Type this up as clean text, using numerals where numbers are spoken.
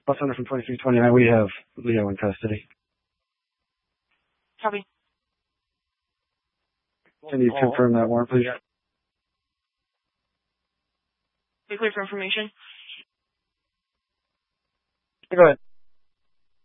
Bus owner from 2329, we have Leo in custody. Copy. Can you confirm that warrant, please? Be clear for information. Go ahead.